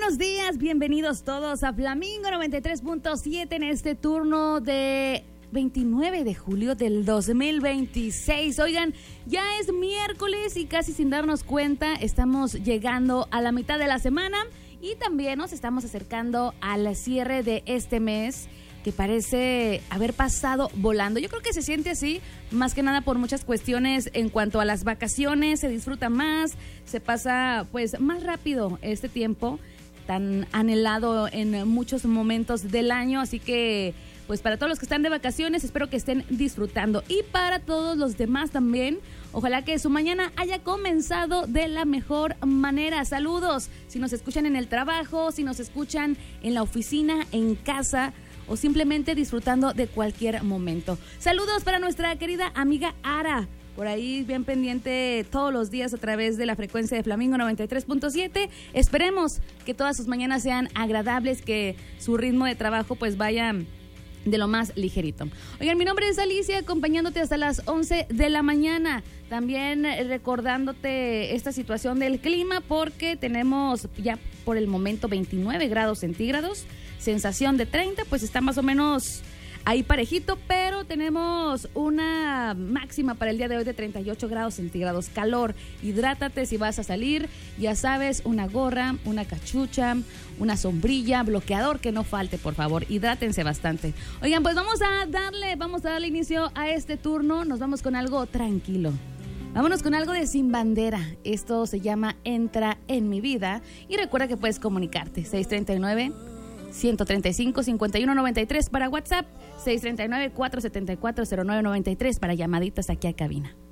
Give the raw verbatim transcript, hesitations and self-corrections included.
buenos días, bienvenidos todos a Flamingo noventa y tres punto siete en este turno de veintinueve de julio del dos mil veintiséis. Oigan, ya es miércoles y casi sin darnos cuenta estamos llegando a la mitad de la semana y también nos estamos acercando al cierre de este mes que parece haber pasado volando. Yo creo que se siente así, más que nada por muchas cuestiones en cuanto a las vacaciones, se disfruta más, se pasa pues más rápido este tiempo tan anhelado en muchos momentos del año, así que pues para todos los que están de vacaciones espero que estén disfrutando y para todos los demás también, ojalá que su mañana haya comenzado de la mejor manera. Saludos, si nos escuchan en el trabajo, si nos escuchan en la oficina, en casa o simplemente disfrutando de cualquier momento. Saludos para nuestra querida amiga Ara, por ahí bien pendiente todos los días a través de la frecuencia de Flamingo noventa y tres punto siete. Esperemos que todas sus mañanas sean agradables, que su ritmo de trabajo pues vaya de lo más ligerito. Oigan, mi nombre es Alicia, acompañándote hasta las once de la mañana. También recordándote esta situación del clima porque tenemos ya por el momento veintinueve grados centígrados, sensación de treinta, pues está más o menos ahí parejito, pero tenemos una máxima para el día de hoy de treinta y ocho grados centígrados, calor. Hidrátate si vas a salir, ya sabes, una gorra, una cachucha, una sombrilla, bloqueador que no falte, por favor, hidrátense bastante. Oigan, pues vamos a darle, vamos a darle inicio a este turno, nos vamos con algo tranquilo. Vámonos con algo de Sin Bandera. Esto se llama Entra en mi vida y recuerda que puedes comunicarte seis tres nueve, uno tres cinco, cinco uno nueve tres para WhatsApp, seis tres nueve, cuatro siete cuatro, cero nueve nueve tres para llamaditas aquí a cabina.